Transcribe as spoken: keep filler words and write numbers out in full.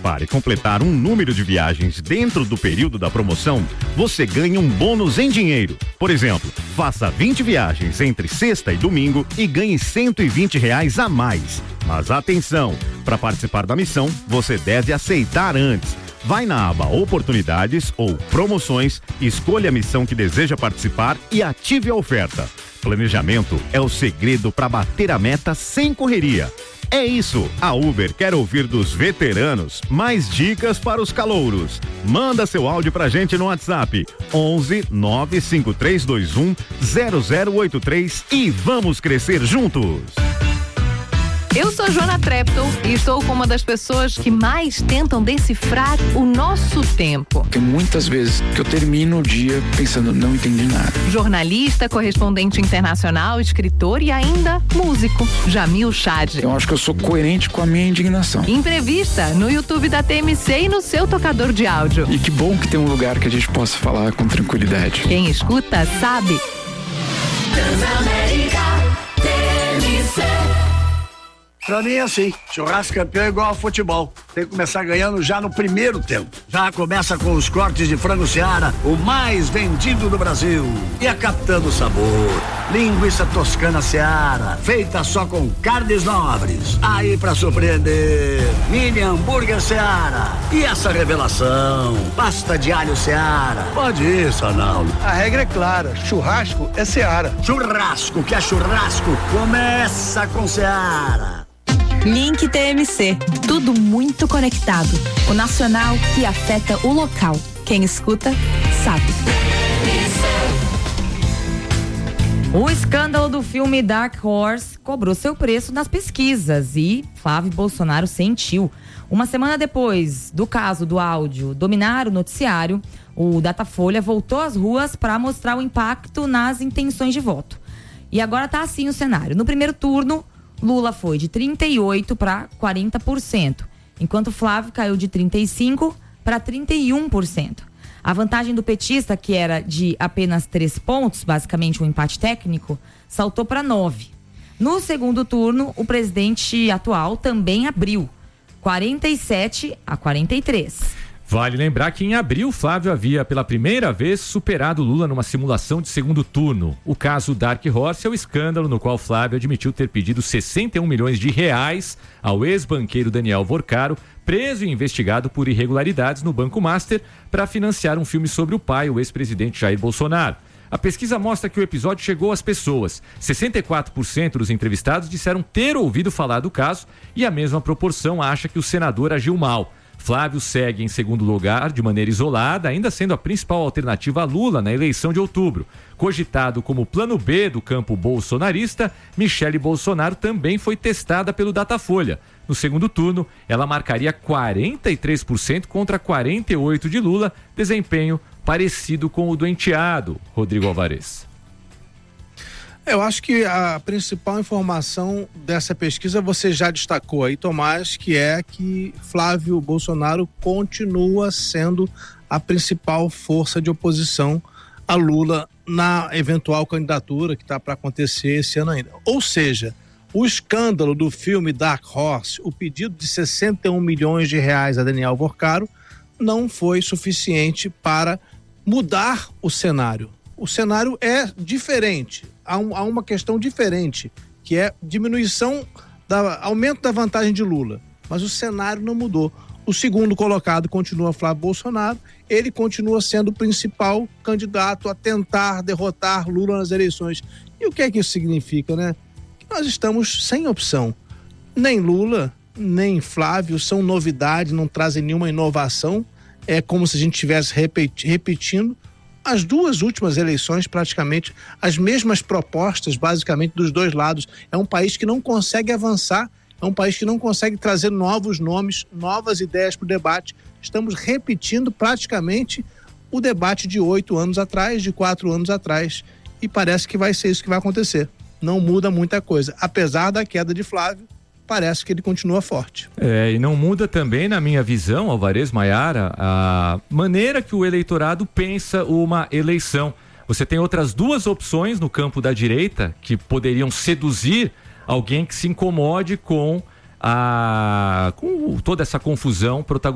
participar e completar um número de viagens dentro do período da promoção, você ganha um bônus em dinheiro. Por exemplo, faça vinte viagens entre sexta e domingo e ganhe cento e vinte reais a mais. Mas atenção, para participar da missão, você deve aceitar antes. Vai na aba Oportunidades ou Promoções, escolha a missão que deseja participar e ative a oferta. Planejamento é o segredo para bater a meta sem correria. É isso, a Uber quer ouvir dos veteranos mais dicas para os calouros. Manda seu áudio pra gente no WhatsApp onze nove cinco três dois um zero zero oito três e vamos crescer juntos. Eu sou Joana Trepton e estou com uma das pessoas que mais tentam decifrar o nosso tempo. Tem muitas vezes que eu termino o dia pensando, não entendi nada. Jornalista, correspondente internacional, escritor e ainda músico, Jamil Chad. Eu acho que eu sou coerente com a minha indignação. Entrevista no YouTube da T M C e no seu tocador de áudio. E que bom que tem um lugar que a gente possa falar com tranquilidade. Quem escuta sabe. Transamérica T M C. Pra mim é assim, churrasco campeão é igual ao futebol, tem que começar ganhando já no primeiro tempo. Já começa com os cortes de frango Seara, o mais vendido do Brasil. E a captando sabor, linguiça toscana Seara, feita só com carnes nobres. Aí pra surpreender, mini hambúrguer Seara. E essa revelação, pasta de alho Seara. Pode ir, Sanaldo. A regra é clara, churrasco é Seara. Churrasco que é churrasco, começa com Seara. Link T M C, tudo muito conectado. O nacional que afeta o local. Quem escuta, sabe. O escândalo do filme Dark Horse cobrou seu preço nas pesquisas e Flávio Bolsonaro sentiu. Uma semana depois do caso do áudio dominar o noticiário, o Datafolha voltou às ruas para mostrar o impacto nas intenções de voto. E agora tá assim o cenário. No primeiro turno, Lula foi de trinta e oito para quarenta por cento, enquanto Flávio caiu de trinta e cinco para trinta e um por cento. A vantagem do petista, que era de apenas três pontos, basicamente um empate técnico, saltou para nove. No segundo turno, o presidente atual também abriu, quarenta e sete a quarenta e três. Vale lembrar que em abril, Flávio havia pela primeira vez superado Lula numa simulação de segundo turno. O caso Dark Horse é o escândalo no qual Flávio admitiu ter pedido sessenta e um milhões de reais ao ex-banqueiro Daniel Vorcaro, preso e investigado por irregularidades no Banco Master, para financiar um filme sobre o pai, o ex-presidente Jair Bolsonaro. A pesquisa mostra que o episódio chegou às pessoas. sessenta e quatro por cento dos entrevistados disseram ter ouvido falar do caso e a mesma proporção acha que o senador agiu mal. Flávio segue em segundo lugar de maneira isolada, ainda sendo a principal alternativa a Lula na eleição de outubro. Cogitado como plano B do campo bolsonarista, Michele Bolsonaro também foi testada pelo Datafolha. No segundo turno, ela marcaria quarenta e três por cento contra quarenta e oito por cento de Lula, desempenho parecido com o do enteado, Rodrigo Alvarez. Eu acho que a principal informação dessa pesquisa você já destacou aí, Tomás, que é que Flávio Bolsonaro continua sendo a principal força de oposição a Lula na eventual candidatura que está para acontecer esse ano ainda. Ou seja, o escândalo do filme Dark Horse, o pedido de sessenta e um milhões de reais a Daniel Vorcaro, não foi suficiente para mudar o cenário. O cenário é diferente. Há, um, há uma questão diferente, que é diminuição, da, aumento da vantagem de Lula. Mas o cenário não mudou. O segundo colocado continua Flávio Bolsonaro, ele continua sendo o principal candidato a tentar derrotar Lula nas eleições. E o que é que isso significa, né? Que nós estamos sem opção. Nem Lula, nem Flávio são novidade, não trazem nenhuma inovação. É como se a gente estivesse repeti- repetindo as duas últimas eleições, praticamente as mesmas propostas, basicamente, dos dois lados. É um país que não consegue avançar, é um país que não consegue trazer novos nomes, novas ideias para o debate. Estamos repetindo praticamente o debate de oito anos atrás, de quatro anos atrás, e parece que vai ser isso que vai acontecer. Não muda muita coisa. Apesar da queda de Flávio, parece que ele continua forte. É, e não muda também, na minha visão, Alvarez, Maiara, a maneira que o eleitorado pensa uma eleição. Você tem outras duas opções no campo da direita que poderiam seduzir alguém que se incomode com, a, com toda essa confusão protagonizada